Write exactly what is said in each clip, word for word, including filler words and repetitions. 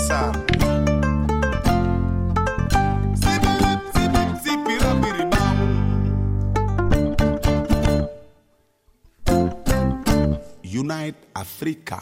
Listen. Unite Africa.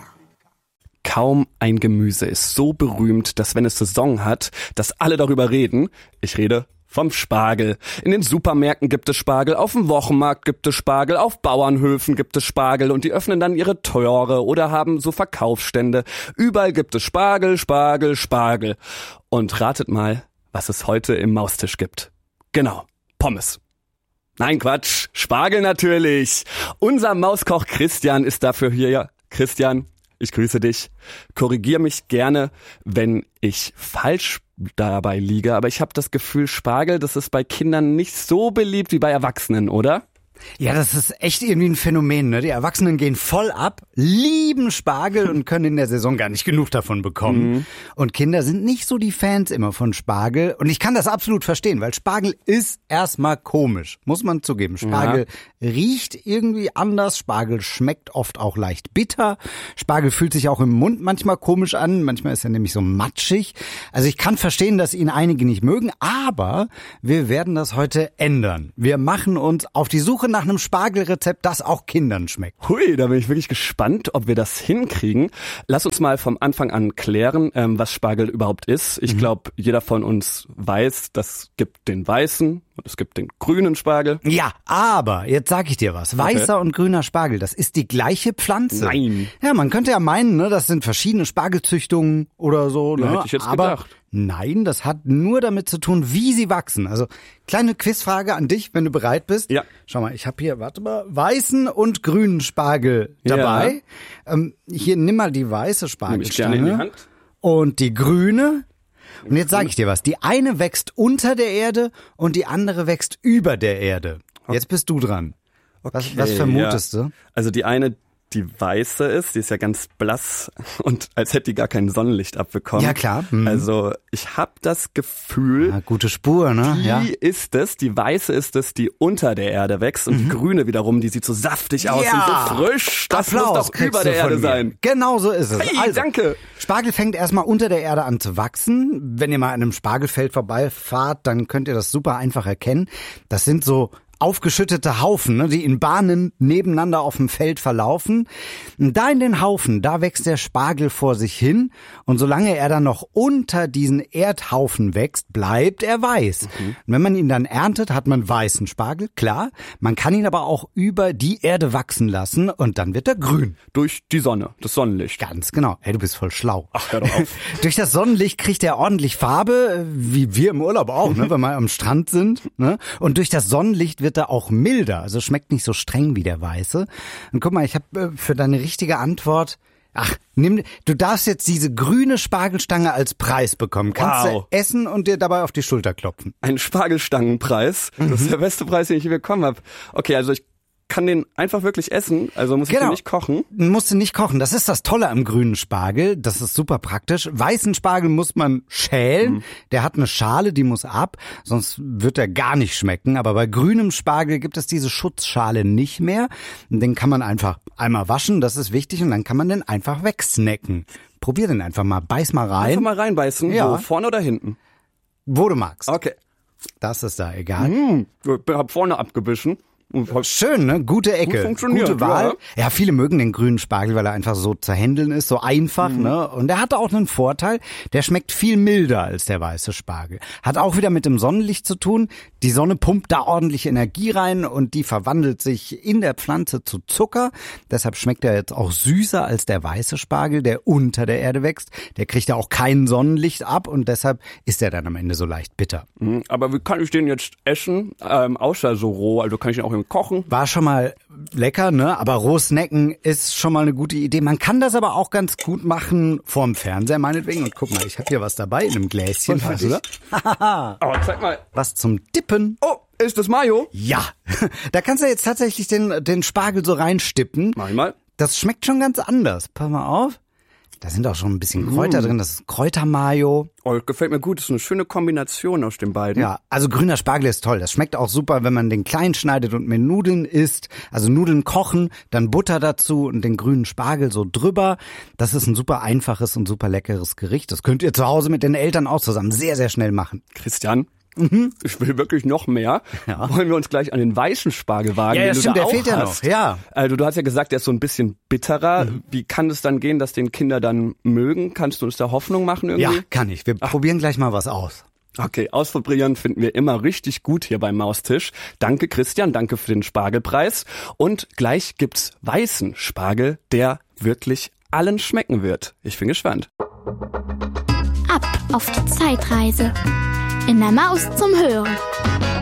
Kaum ein Gemüse ist so berühmt, dass wenn es Saison hat, dass alle darüber reden. Ich rede vom Spargel. In den Supermärkten gibt es Spargel, auf dem Wochenmarkt gibt es Spargel, auf Bauernhöfen gibt es Spargel und die öffnen dann ihre Tore oder haben so Verkaufsstände. Überall gibt es Spargel, Spargel, Spargel. Und ratet mal, was es heute im Maustisch gibt. Genau, Pommes. Nein, Quatsch, Spargel natürlich. Unser Mauskoch Christian ist dafür hier. Ja, Christian, ich grüße dich. Korrigier mich gerne, wenn ich falsch dabei liege, aber ich habe das Gefühl, Spargel, das ist bei Kindern nicht so beliebt wie bei Erwachsenen, oder? Ja, das ist echt irgendwie ein Phänomen, ne? Die Erwachsenen gehen voll ab, lieben Spargel und können in der Saison gar nicht genug davon bekommen. Mhm. Und Kinder sind nicht so die Fans immer von Spargel. Und ich kann das absolut verstehen, weil Spargel ist erstmal komisch, muss man zugeben. Spargel ja. riecht irgendwie anders, Spargel schmeckt oft auch leicht bitter. Spargel fühlt sich auch im Mund manchmal komisch an, manchmal ist er nämlich so matschig. Also ich kann verstehen, dass ihn einige nicht mögen, aber wir werden das heute ändern. Wir machen uns auf die Suche nach einem Spargelrezept, das auch Kindern schmeckt. Hui, da bin ich wirklich gespannt, ob wir das hinkriegen. Lass uns mal vom Anfang an klären, ähm, was Spargel überhaupt ist. Ich mhm. glaube, jeder von uns weiß, das gibt den weißen und es gibt den grünen Spargel. Ja, aber jetzt sag ich dir was. Weißer okay. und grüner Spargel, das ist die gleiche Pflanze. Nein. Ja, man könnte ja meinen, ne, das sind verschiedene Spargelzüchtungen oder so. Ne? Ja, hätte ich jetzt aber gedacht. Nein, das hat nur damit zu tun, wie sie wachsen. Also kleine Quizfrage an dich, wenn du bereit bist. Ja. Schau mal, ich habe hier, warte mal, weißen und grünen Spargel dabei. Ja. Ähm, hier, nimm mal die weiße Spargelstange. Nimm ich gerne in die Hand. Und die grüne. Und jetzt sage ich dir was. Die eine wächst unter der Erde und die andere wächst über der Erde. Jetzt bist du dran. Okay, was, was vermutest ja. du? Also die eine, die weiße ist, die ist ja ganz blass und als hätte die gar kein Sonnenlicht abbekommen. Ja, klar. Mhm. Also ich habe das Gefühl, ja, gute Spur, ne? Die ja. ist es, die weiße ist es, die unter der Erde wächst und mhm. die grüne wiederum, die sieht so saftig aus ja. und so frisch. Das Applaus muss doch über der Erde sein. Genau so ist es. Hey, also, danke. Spargel fängt erstmal unter der Erde an zu wachsen. Wenn ihr mal an einem Spargelfeld vorbeifahrt, dann könnt ihr das super einfach erkennen. Das sind so aufgeschüttete Haufen, ne, die in Bahnen nebeneinander auf dem Feld verlaufen. Und da in den Haufen, da wächst der Spargel vor sich hin und solange er dann noch unter diesen Erdhaufen wächst, bleibt er weiß. Mhm. Und wenn man ihn dann erntet, hat man weißen Spargel, klar. Man kann ihn aber auch über die Erde wachsen lassen und dann wird er grün. Durch die Sonne, das Sonnenlicht. Ganz genau. Hey, du bist voll schlau. Ach, hör doch auf. Durch das Sonnenlicht kriegt er ordentlich Farbe, wie wir im Urlaub auch, ne, wenn wir am Strand sind. Ne? Und durch das Sonnenlicht wird er auch milder, also schmeckt nicht so streng wie der weiße. Und guck mal, ich habe für deine richtige Antwort, ach, nimm, du darfst jetzt diese grüne Spargelstange als Preis bekommen. Kannst wow. du essen und dir dabei auf die Schulter klopfen. Ein Spargelstangenpreis? Mhm. Das ist der beste Preis, den ich je bekommen habe. Okay, also ich kann den einfach wirklich essen, also muss ich genau. den nicht kochen? Musst du nicht kochen, das ist das Tolle am grünen Spargel, das ist super praktisch. Weißen Spargel muss man schälen, mhm. der hat eine Schale, die muss ab, sonst wird er gar nicht schmecken. Aber bei grünem Spargel gibt es diese Schutzschale nicht mehr. Den kann man einfach einmal waschen, das ist wichtig, und dann kann man den einfach wegsnacken. Probier den einfach mal, beiß mal rein. Einfach mal reinbeißen, ja. Wo, vorne oder hinten? Wo du magst. Okay. Das ist da egal. Mhm. Ich hab vorne abgebissen. Schön, ne? Gute Ecke, gute Wahl. Ja. ja, viele mögen den grünen Spargel, weil er einfach so zu handeln ist, so einfach, mhm. ne? Und er hat auch einen Vorteil, der schmeckt viel milder als der weiße Spargel. Hat auch wieder mit dem Sonnenlicht zu tun. Die Sonne pumpt da ordentlich Energie rein und die verwandelt sich in der Pflanze zu Zucker. Deshalb schmeckt er jetzt auch süßer als der weiße Spargel, der unter der Erde wächst. Der kriegt ja auch kein Sonnenlicht ab und deshalb ist er dann am Ende so leicht bitter. Mhm. Aber wie kann ich den jetzt essen, ähm, außer so roh? Also kann ich ihn auch im Kochen? War schon mal lecker, ne? Aber roh snacken ist schon mal eine gute Idee. Man kann das aber auch ganz gut machen vorm Fernseher meinetwegen. Und guck mal, ich habe hier was dabei in einem Gläschen. Was, oder? Oh, zeig mal. Was zum Dippen. Oh, ist das Mayo? Ja. Da kannst du jetzt tatsächlich den, den Spargel so reinstippen. Mach ich mal. Das schmeckt schon ganz anders. Pass mal auf. Da sind auch schon ein bisschen Kräuter mm. drin, das ist Kräutermayo. Oh, gefällt mir gut, das ist eine schöne Kombination aus den beiden. Ja, also grüner Spargel ist toll. Das schmeckt auch super, wenn man den klein schneidet und mit Nudeln isst. Also Nudeln kochen, dann Butter dazu und den grünen Spargel so drüber. Das ist ein super einfaches und super leckeres Gericht. Das könnt ihr zu Hause mit den Eltern auch zusammen sehr, sehr schnell machen. Christian? Mhm. Ich will wirklich noch mehr. Ja. Wollen wir uns gleich an den weißen Spargel wagen? Ja, ja den stimmt, du da der fehlt ja noch. Ja. Also du hast ja gesagt, der ist so ein bisschen bitterer. Mhm. Wie kann es dann gehen, dass den Kinder dann mögen? Kannst du uns da Hoffnung machen irgendwie? Ja, kann ich. Wir Ach. probieren gleich mal was aus. Okay, ausprobieren finden wir immer richtig gut hier beim Maustisch. Danke Christian, danke für den Spargelpreis. Und gleich gibt's weißen Spargel, der wirklich allen schmecken wird. Ich bin gespannt. Ab auf die Zeitreise. In der Maus zum Hören.